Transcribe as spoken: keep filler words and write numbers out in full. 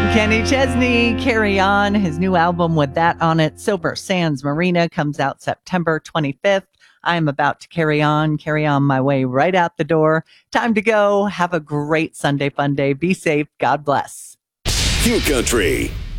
Kenny Chesney, Carry On, his new album with that on it, Silver Sands Marina, comes out September twenty-fifth. I'm about to carry on, carry on my way right out the door. Time to go. Have a great Sunday fun day. Be safe. God bless. Q Country.